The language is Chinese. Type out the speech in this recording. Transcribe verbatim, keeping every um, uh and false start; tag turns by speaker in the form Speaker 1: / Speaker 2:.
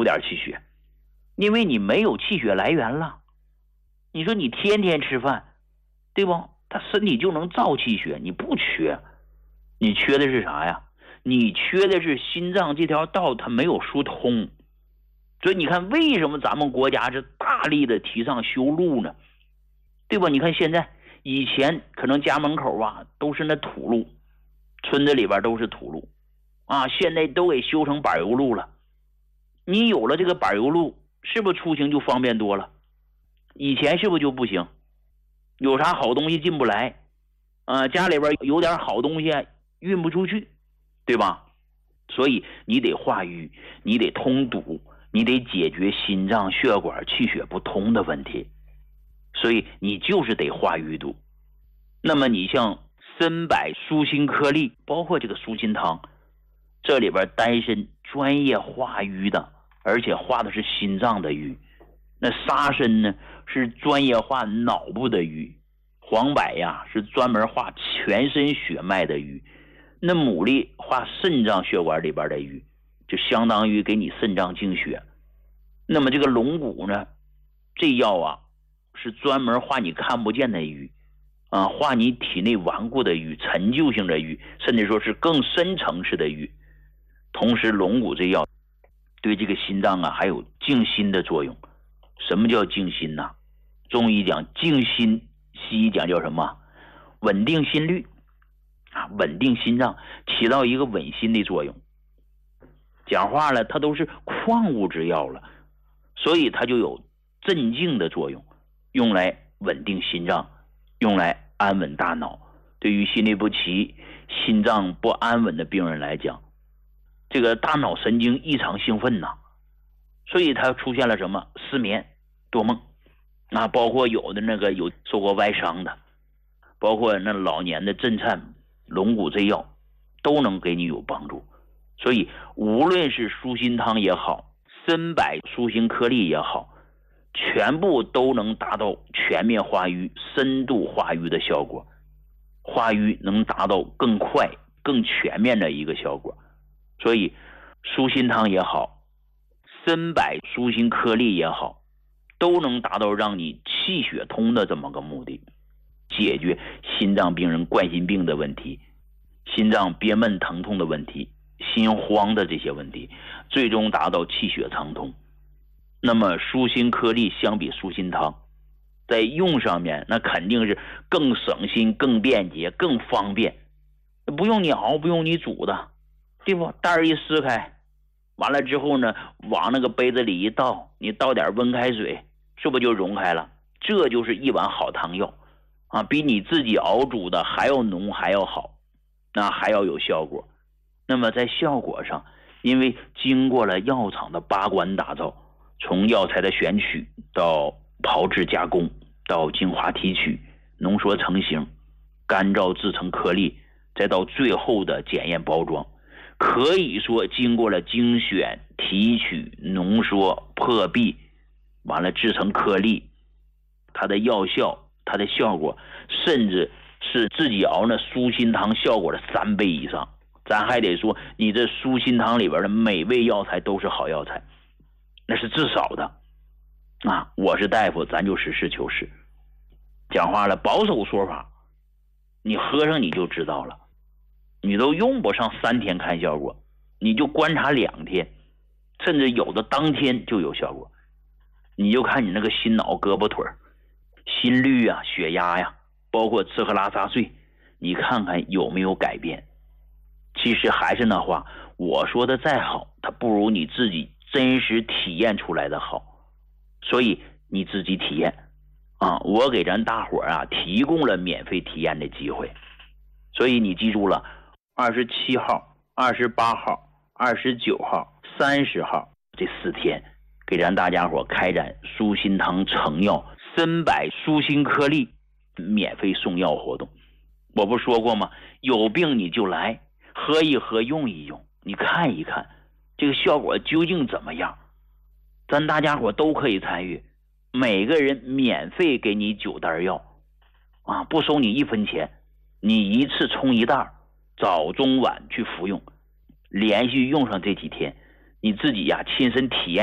Speaker 1: 点气血，因为你没有气血来源了。你说你天天吃饭，对不？他身体就能造气血，你不缺，你缺的是啥呀？你缺的是心脏这条道它没有疏通。所以你看，为什么咱们国家是大力的提倡修路呢？对吧？你看现在，以前可能家门口啊都是那土路，村子里边都是土路啊，现在都给修成柏油路了。你有了这个柏油路，是不是出行就方便多了？以前是不是就不行？有啥好东西进不来啊？家里边有点好东西运不出去，对吧？所以你得化瘀，你得通堵，你得解决心脏血管气血不通的问题。所以你就是得化瘀堵。那么你像参柏舒心颗粒，包括这个舒心汤，这里边单身专业化瘀的，而且化的是心脏的瘀。那沙参呢是专业化脑部的瘀，黄柏呀是专门化全身血脉的瘀，那牡蛎化肾脏血管里边的瘀，就相当于给你肾脏净血。那么这个龙骨呢，这药啊是专门化你看不见的瘀啊，化你体内顽固的瘀、陈旧性的瘀，甚至说是更深层次的瘀。同时龙骨这药对这个心脏啊还有静心的作用。什么叫静心呢？中医讲静心，西医讲叫什么？稳定心率啊，稳定心脏，起到一个稳心的作用。讲话了，它都是矿物之药了，所以它就有镇静的作用，用来稳定心脏，用来安稳大脑。对于心律不齐、心脏不安稳的病人来讲，这个大脑神经异常兴奋呐，所以它出现了什么失眠、多梦啊，包括有的那个有受过外伤的，包括那老年的震颤，龙骨这药都能给你有帮助。所以无论是舒心汤也好，参柏舒心颗粒也好，全部都能达到全面化瘀、深度化瘀的效果，化瘀能达到更快、更全面的一个效果。所以舒心汤也好，参柏舒心颗粒也好，都能达到让你气血通的这么个目的，解决心脏病人冠心病的问题、心脏憋闷疼痛的问题、心慌的这些问题，最终达到气血畅通。那么舒心颗粒相比舒心汤，在用上面那肯定是更省心、更便捷、更方便，不用你熬，不用你煮的，对不？袋儿一撕开，完了之后呢，往那个杯子里一倒，你倒点温开水，是不是就溶开了？这就是一碗好汤药啊，比你自己熬煮的还要浓，还要好，那还要有效果。那么在效果上，因为经过了药厂的把关打造，从药材的选取到炮制加工，到精华提取、浓缩成型、干燥制成颗粒，再到最后的检验包装，可以说经过了精选、提取、浓缩、破壁，完了制成颗粒，它的药效、它的效果甚至是自己熬那舒心汤效果的三倍以上。咱还得说，你这舒心汤里边的每味药材都是好药材，那是至少的啊！我是大夫，咱就实事求是。讲话了，保守说法，你喝上你就知道了，你都用不上三天看效果，你就观察两天，甚至有的当天就有效果。你就看你那个心脑胳膊腿心率啊、血压呀、啊，包括吃喝拉撒睡，你看看有没有改变。其实还是那话，我说的再好，它不如你自己真实体验出来的好。所以你自己体验啊，我给咱大伙啊提供了免费体验的机会。所以你记住了，二十七号、二十八号、二十九号、三十号这四天，给咱大家伙开展舒心汤成药参柏舒心颗粒免费送药活动。我不说过吗？有病你就来喝一喝，用一用，你看一看这个效果究竟怎么样，咱大家伙都可以参与，每个人免费给你九袋药啊，不收你一分钱，你一次冲一袋，早中晚去服用，连续用上这几天，你自己呀亲身体验